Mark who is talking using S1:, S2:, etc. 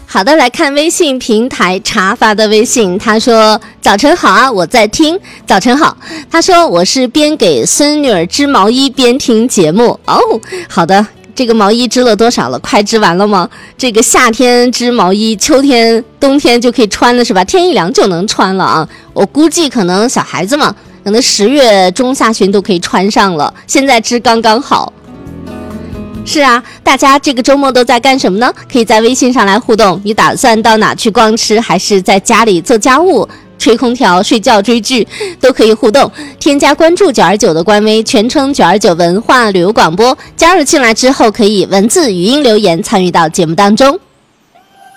S1: 好的，来看微信平台茶发的微信，他说早晨好啊，我在听。早晨好，他说我是边给孙女儿织毛衣边听节目。哦，好的，这个毛衣织了多少了？快织完了吗？这个夏天织毛衣，秋天冬天就可以穿了是吧？天一凉就能穿了啊。我估计可能小孩子嘛，可能10月中下旬都可以穿上了，现在织刚刚好。是啊，大家这个周末都在干什么呢？可以在微信上来互动。你打算到哪去逛吃，还是在家里做家务、吹空调、睡觉、追剧，都可以互动。添加关注929的官微，全称929文化旅游广播，加入进来之后可以文字、语音留言参与到节目当中。